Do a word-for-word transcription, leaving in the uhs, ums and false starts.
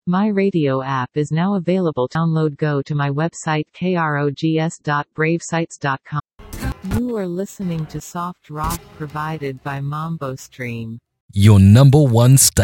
My radio app is now available. Download. Go to my website krogs dot brave sites dot com. You are listening to soft rock provided by Mambo Stream. Your number one station.